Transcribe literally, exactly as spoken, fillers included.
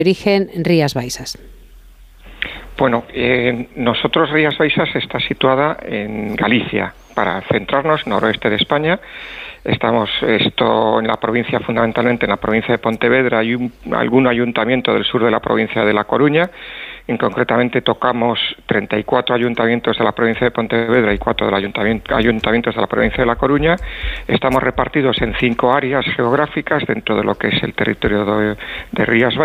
origen Rías Baixas. Bueno, eh, nosotros Rías Baixas está situada en Galicia. Para centrarnos, noroeste de España, estamos esto en la provincia, fundamentalmente en la provincia de Pontevedra. Hay un, algún ayuntamiento del sur de la provincia de La Coruña. En concretamente tocamos treinta y cuatro ayuntamientos de la provincia de Pontevedra y cuatro del ayuntamiento, ayuntamientos de la provincia de La Coruña. Estamos repartidos en cinco áreas geográficas dentro de lo que es el territorio de, de Rías Baixas.